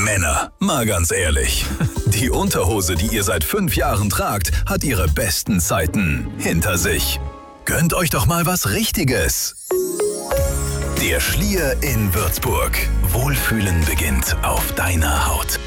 Männer, mal ganz ehrlich. Die Unterhose, die ihr seit 5 Jahren tragt, hat ihre besten Zeiten hinter sich. Gönnt euch doch mal was Richtiges. Der Schlier in Würzburg. Wohlfühlen beginnt auf deiner Haut.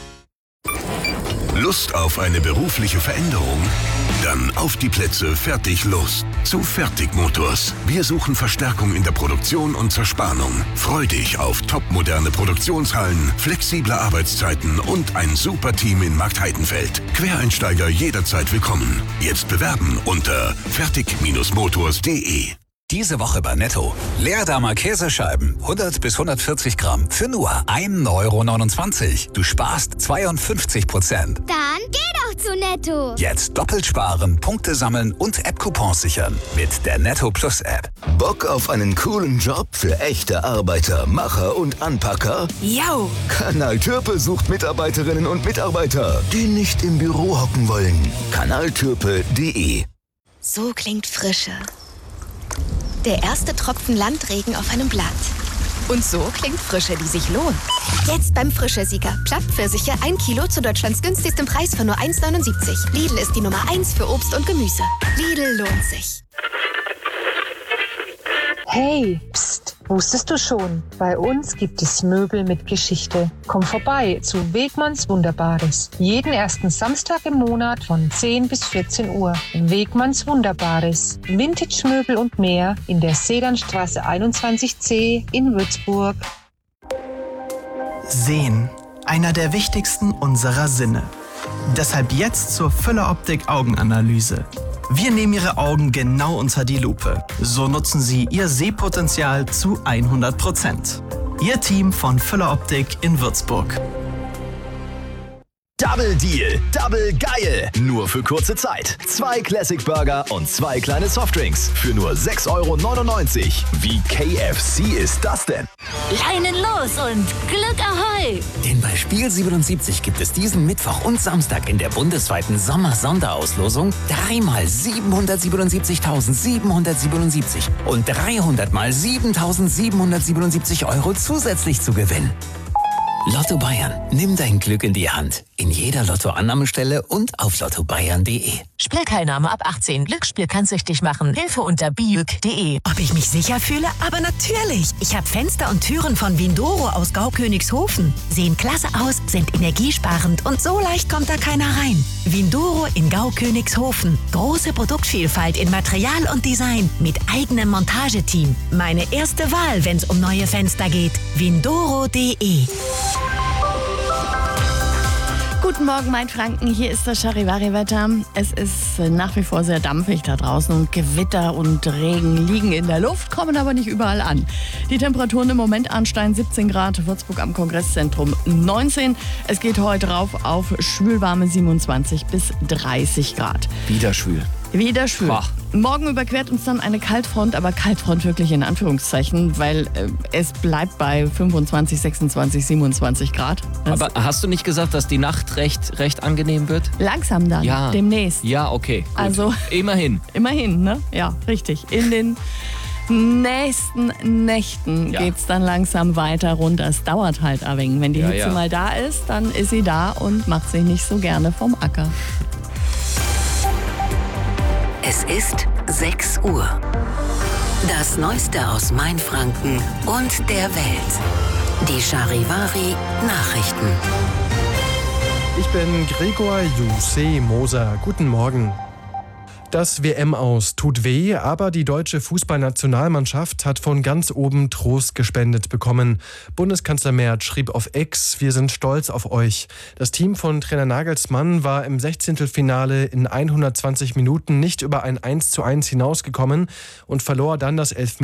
Lust auf eine berufliche Veränderung? Dann auf die Plätze, fertig, los. Zu Fertigmotors. Wir suchen Verstärkung in der Produktion und Zerspannung. Freu dich auf topmoderne Produktionshallen, flexible Arbeitszeiten und ein super Team in Marktheidenfeld. Quereinsteiger jederzeit willkommen. Jetzt bewerben unter fertig-motors.de. Diese Woche bei Netto. Leerdammer Käsescheiben, 100 bis 140 Gramm für nur 1,29 €. Du sparst 52%. Dann geh doch zu Netto. Jetzt doppelt sparen, Punkte sammeln und App-Coupons sichern mit der Netto Plus App. Bock auf einen coolen Job für echte Arbeiter, Macher und Anpacker? Jau! Kanal Türpe sucht Mitarbeiterinnen und Mitarbeiter, die nicht im Büro hocken wollen. Kanaltürpe.de. So klingt Frische. Der erste Tropfen Landregen auf einem Blatt. Und so klingt Frische, die sich lohnt. Jetzt beim Frische-Sieger. Plattpfirsiche 1 Kilo zu Deutschlands günstigstem Preis von nur 1,79. Lidl ist die Nummer 1 für Obst und Gemüse. Lidl lohnt sich. Hey, pst, wusstest du schon? Bei uns gibt es Möbel mit Geschichte. Komm vorbei zu Wegmanns Wunderbares. Jeden ersten Samstag im Monat von 10 bis 14 Uhr. Wegmanns Wunderbares. Vintage-Möbel und mehr in der Sedanstraße 21C in Würzburg. Sehen. Einer der wichtigsten unserer Sinne. Deshalb jetzt zur Füller-Optik Augenanalyse. Wir nehmen Ihre Augen genau unter die Lupe. So nutzen Sie Ihr Sehpotenzial zu 100%. Ihr Team von Füller-Optik in Würzburg. Double Deal, Double geil. Nur für kurze Zeit. 2 Classic Burger und 2 kleine Softdrinks für nur 6,99 €. Wie KFC ist das denn? Leinen los und Glück Ahoi! Denn bei Spiel 77 gibt es diesen Mittwoch und Samstag in der bundesweiten Sommer-Sonderauslosung 3 mal 777.777 und 300 mal 7.777 € zusätzlich zu gewinnen. Lotto Bayern. Nimm dein Glück in die Hand. In jeder Lottoannahmestelle und auf lottobayern.de. Spielteilnahme ab 18. Glücksspiel kann süchtig machen. Hilfe unter biüg.de. Ob ich mich sicher fühle? Aber natürlich. Ich habe Fenster und Türen von Windoro aus Gaukönigshofen. Sehen klasse aus, sind energiesparend und so leicht kommt da keiner rein. Windoro in Gaukönigshofen. Große Produktvielfalt in Material und Design mit eigenem Montageteam. Meine erste Wahl, wenn es um neue Fenster geht. Windoro.de. Guten Morgen, Mainfranken. Hier ist das Charivari-Wetter. Es ist nach wie vor sehr dampfig da draußen und Gewitter und Regen liegen in der Luft, kommen aber nicht überall an. Die Temperaturen im Moment: Arnstein 17 Grad, Würzburg am Kongresszentrum 19. Es geht heute rauf auf schwülwarme 27 bis 30 Grad. Wieder schwül. Wieder schwül. Boah. Morgen überquert uns dann eine Kaltfront, aber Kaltfront wirklich in Anführungszeichen, weil es bleibt bei 25, 26, 27 Grad. Aber hast du nicht gesagt, dass die Nacht recht angenehm wird? Langsam dann, ja. Demnächst. Ja, okay. Gut. Also immerhin. Immerhin, ne? Ja, richtig. In den nächsten Nächten geht's dann langsam weiter runter. Es dauert halt ein wenig. Wenn die Hitze mal da ist, dann ist sie da und macht sich nicht so gerne vom Acker. Es ist 6 Uhr. Das Neueste aus Mainfranken und der Welt. Die Charivari Nachrichten. Ich bin Gregor Jussi Moser. Guten Morgen. Das WM-Aus tut weh, aber die deutsche Fußballnationalmannschaft hat von ganz oben Trost gespendet bekommen. Bundeskanzler Merz schrieb auf X: Wir sind stolz auf euch. Das Team von Trainer Nagelsmann war im 16. in 120 Minuten nicht über ein 1:1 hinausgekommen und verlor dann das Elfmeter